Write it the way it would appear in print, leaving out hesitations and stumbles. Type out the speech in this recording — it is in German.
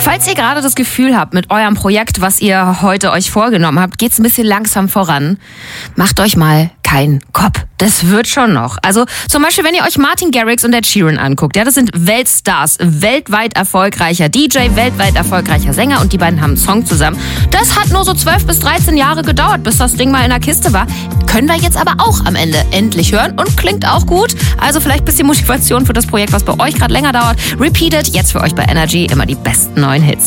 Falls ihr gerade das Gefühl habt, mit eurem Projekt, was ihr heute euch vorgenommen habt, geht's ein bisschen langsam voran, macht euch mal keinen Kopf. Das wird schon noch. Also zum Beispiel, wenn ihr euch Martin Garrix und Ed Sheeran anguckt, ja, das sind Weltstars, weltweit erfolgreicher DJ, weltweit erfolgreicher Sänger und die beiden haben einen Song zusammen. Das hat nur so 12 bis 13 Jahre gedauert, bis das Ding mal in der Kiste war. Können wir jetzt aber auch am Ende endlich hören und klingt auch gut. Also vielleicht ein bisschen Motivation für das Projekt, was bei euch gerade länger dauert. Repeated, jetzt für euch bei Energy immer die besten neuen Hits.